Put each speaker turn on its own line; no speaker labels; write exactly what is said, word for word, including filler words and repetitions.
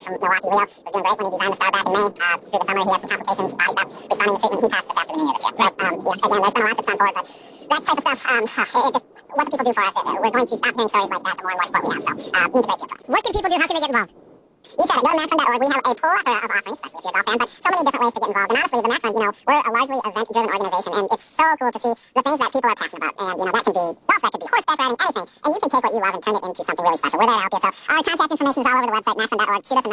from Milwaukee. Leo was doing great when he designed the star back in May. Uh, through the summer, he had some complications, body stuff, responding to treatment. He passed just after the new year this year. So, um, yeah, again, there's been a lot that's gone forward, but that type of stuff, um, it just, what the people do for us, we're going to stop hearing stories like that the more and more support we have. So, uh, it means a great deal to us. What can people do? How can they get involved? You said it. Go to mac fund dot org. We have a pool of offerings, especially if you're a golf fan, but so many different ways to get involved. And honestly, the Mac Fund, you know, we're a largely event-driven organization, and it's so cool to see the things that people are passionate about. And, you know, that can be golf, that could be horseback riding, anything. And you can take what you love and turn it into something really special. We're there to help you. So our contact information is all over the website, mac fund dot org. Shoot us a